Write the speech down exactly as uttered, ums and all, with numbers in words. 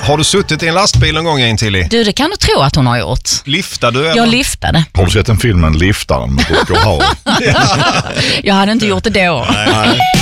Har du suttit i en lastbil en gång in till i? Du, det kan du tro att hon har gjort. Liftar du? Eller? Jag liftade. Har du sett en filmen Liftaren med Rutger Hauer? Jag hade inte gjort det då. Nej.